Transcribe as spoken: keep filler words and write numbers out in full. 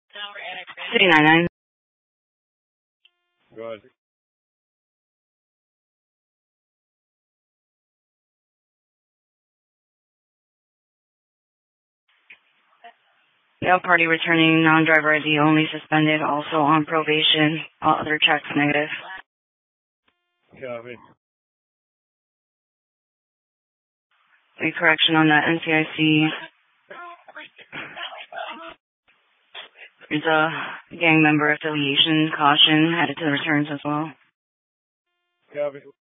City nine nine. Good. No party returning, non-driver I D only, suspended, also on probation. All other checks negative. Copy. Any correction on that N C I C. There's a gang member affiliation, caution, added to the returns as well. Copy.